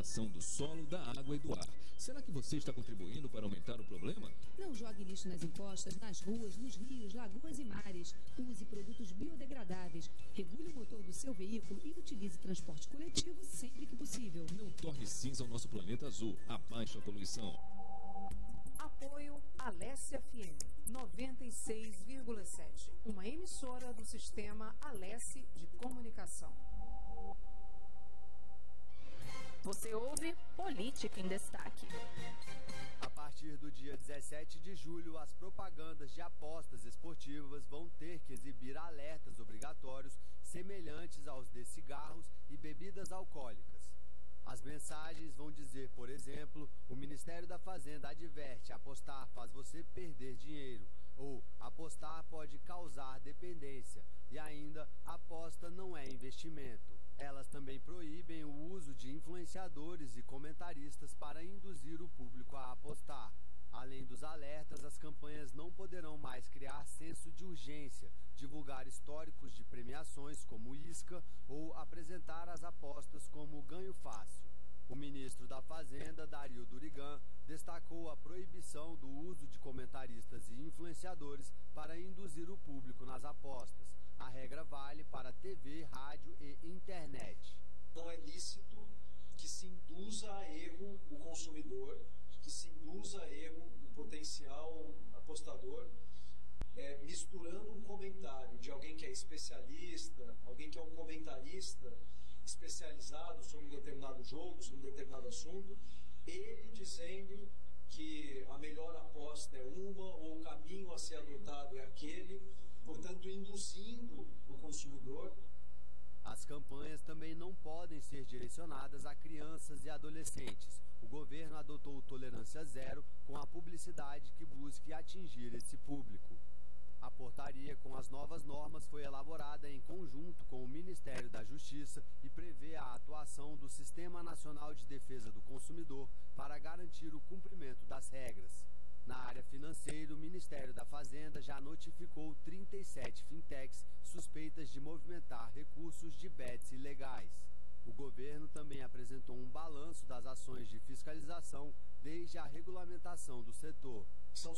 contaminação do solo, da água e do ar. Será que você está contribuindo para aumentar o problema? Não jogue lixo nas encostas, nas ruas, nos rios, lagoas e mares. Use produtos biodegradáveis. Regule o motor do seu veículo e utilize transporte coletivo sempre que possível. Não torne cinza o nosso planeta azul. Abaixe a poluição. Apoio Alesse FM 96,7, uma emissora do sistema Alesse de Comunicação. Você ouve Política em Destaque. A partir do dia 17 de julho, as propagandas de apostas esportivas vão ter que exibir alertas obrigatórios semelhantes aos de cigarros e bebidas alcoólicas. As mensagens vão dizer, por exemplo, o Ministério da Fazenda adverte: apostar faz você perder dinheiro, ou apostar pode causar dependência, e ainda, aposta não é investimento. Elas também proíbem o uso de influenciadores e comentaristas para induzir o público a apostar. Além dos alertas, as campanhas não poderão mais criar senso de urgência, divulgar históricos de premiações como isca ou apresentar as apostas como ganho fácil. O ministro da Fazenda, Dario Durigan, destacou a proibição do uso de comentaristas e influenciadores para induzir o público nas apostas. A regra vale para TV, rádio e internet. Não é lícito que se induza a erro o consumidor, que se induza a erro o potencial apostador, misturando um comentário de alguém que é especialista, alguém que é um comentarista especializado sobre um determinado jogo, sobre um determinado assunto, ele dizendo que a melhor aposta é uma, ou o caminho a ser adotado é aquele, portanto induzindo o consumidor. As campanhas também não podem ser direcionadas a crianças e adolescentes. O governo adotou tolerância zero com a publicidade que busque atingir esse público. A portaria com as novas normas foi elaborada em conjunto com o Ministério da Justiça e prevê a atuação do Sistema Nacional de Defesa do Consumidor para garantir o cumprimento das regras. Na área financeira, o Ministério da Fazenda já notificou 37 fintechs suspeitas de movimentar recursos de bets ilegais. O governo também apresentou um balanço das ações de fiscalização desde a regulamentação do setor. São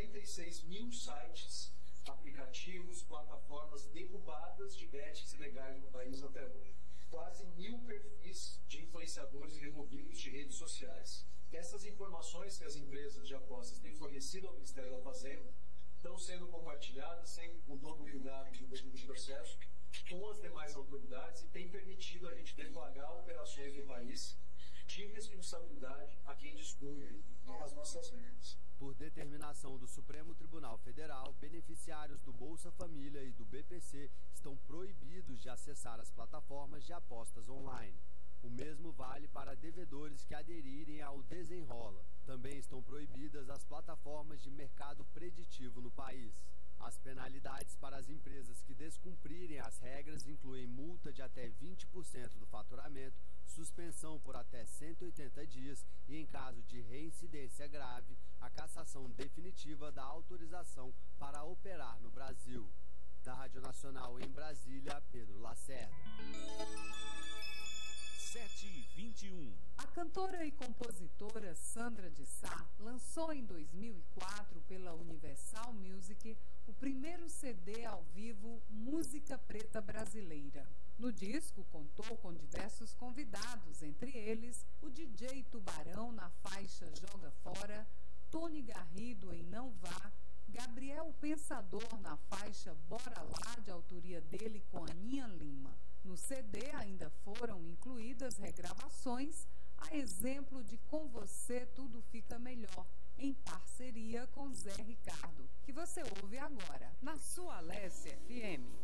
56 mil sites, aplicativos, plataformas derrubadas de bets ilegais no país até hoje. Quase 1.000 perfis de influenciadores removidos de redes sociais. Essas informações que as empresas de apostas têm fornecido ao Ministério da Fazenda estão sendo compartilhadas sem o dono julgado do processo com as demais autoridades e tem permitido a gente deflagrar operações no país de responsabilidade a quem descumpre as nossas regras. Por determinação do Supremo Tribunal Federal, beneficiários do Bolsa Família e do BPC estão proibidos de acessar as plataformas de apostas online. O mesmo vale para devedores que aderirem ao Desenrola. Também estão proibidas as plataformas de mercado preditivo no país. As penalidades para as empresas que descumprirem as regras incluem multa de até 20% do faturamento, suspensão por até 180 dias e, em caso de reincidência grave, a cassação definitiva da autorização para operar no Brasil. Da Rádio Nacional em Brasília, Pedro Lacerda. 7h21. A cantora e compositora Sandra de Sá lançou em 2004 pela Universal Music o primeiro CD ao vivo Música Preta Brasileira. No disco contou com diversos convidados, entre eles o DJ Tubarão na faixa Joga Fora, Tony Garrido em Não Vá, Gabriel Pensador na faixa Bora Lá, de autoria dele com Aninha Lima. No CD ainda foram incluídas regravações, a exemplo de Com Você Tudo Fica Melhor, em parceria com Zé Ricardo, que você ouve agora, na sua Alesse FM.